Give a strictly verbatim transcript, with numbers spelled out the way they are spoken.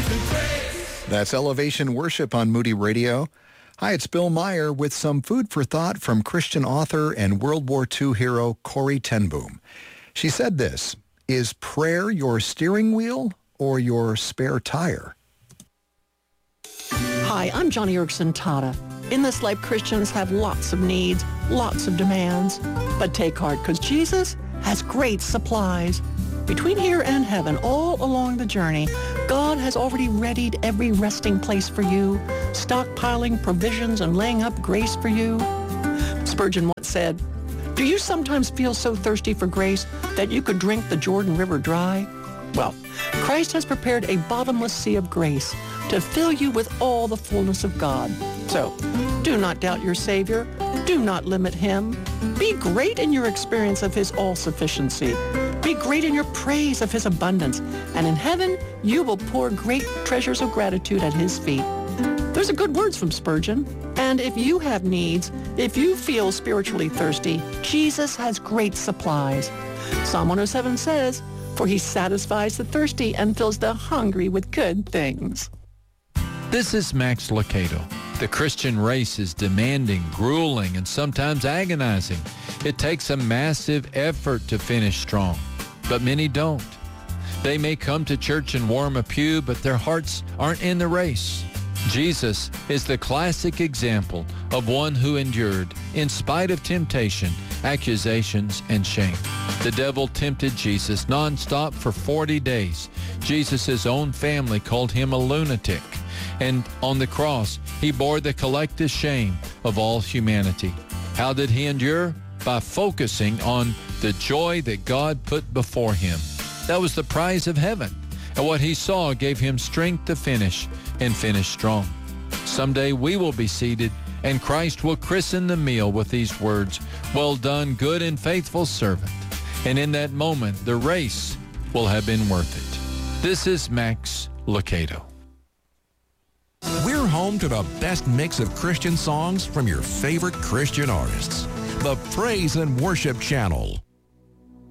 That's Elevation Worship on Moody Radio. Hi, it's Bill Meyer with some food for thought from Christian author and World War Two hero Corrie ten Boom. She said this: is prayer your steering wheel or your spare tire? Hi, I'm Johnny Erkson Tata. In this life, Christians have lots of needs, lots of demands. But take heart, because Jesus has great supplies. Between here and heaven, all along the journey, God has already readied every resting place for you, stockpiling provisions and laying up grace for you. Spurgeon once said, "Do you sometimes feel so thirsty for grace that you could drink the Jordan River dry?" Well, Christ has prepared a bottomless sea of grace to fill you with all the fullness of God. So, do not doubt your Savior. Do not limit him. Be great in your experience of his all-sufficiency. Be great in your praise of his abundance. And in heaven, you will pour great treasures of gratitude at his feet. Those are good words from Spurgeon. And if you have needs, if you feel spiritually thirsty, Jesus has great supplies. Psalm one oh seven says, "For he satisfies the thirsty and fills the hungry with good things." This is Max Lucado. The Christian race is demanding, grueling, and sometimes agonizing. It takes a massive effort to finish strong, but many don't. They may come to church and warm a pew, but their hearts aren't in the race. Jesus is the classic example of one who endured in spite of temptation, accusations, and shame. The devil tempted Jesus nonstop for forty days. Jesus' own family called him a lunatic. And on the cross, he bore the collective shame of all humanity. How did he endure? By focusing on the joy that God put before him. That was the prize of heaven. And what he saw gave him strength to finish and finish strong. Someday we will be seated, and Christ will christen the meal with these words, "Well done, good and faithful servant." And in that moment, the race will have been worth it. This is Max Lucado. We're home to the best mix of Christian songs from your favorite Christian artists. The Praise and Worship Channel.